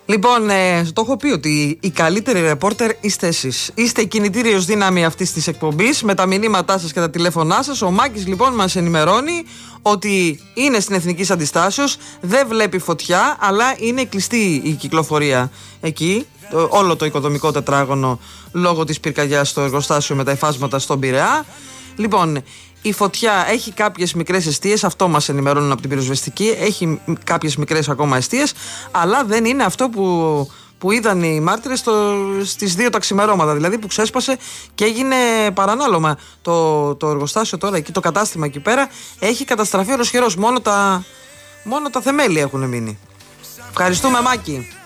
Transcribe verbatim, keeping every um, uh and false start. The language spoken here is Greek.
Λοιπόν, ε, το έχω πει ότι οι καλύτεροι ρεπόρτερ είστε εσείς. Είστε η κινητήριος δύναμη αυτής της εκπομπής με τα μηνύματά σας και τα τηλέφωνά σας. Ο Μάκης λοιπόν μας ενημερώνει ότι είναι στην Εθνικής Αντιστάσεως, δεν βλέπει φωτιά, αλλά είναι κλειστή η κυκλοφορία εκεί, το, όλο το οικοδομικό τετράγωνο λόγω της πυρκαγιάς στο εργοστάσιο με τα υφάσματα στον Πειραιά. Λοιπόν, η φωτιά έχει κάποιες μικρές εστίες, αυτό μας ενημερώνουν από την πυροσβεστική, έχει κάποιες μικρές ακόμα εστίες, αλλά δεν είναι αυτό που, που είδαν οι μάρτυρες στο, στις δύο τα ξημερώματα, δηλαδή που ξέσπασε και έγινε παρανάλωμα. Το, το εργοστάσιο τώρα εκεί, το κατάστημα εκεί πέρα, έχει καταστραφεί ολοσχερός, μόνο τα, μόνο τα θεμέλια έχουν μείνει. Ευχαριστούμε Μάκη.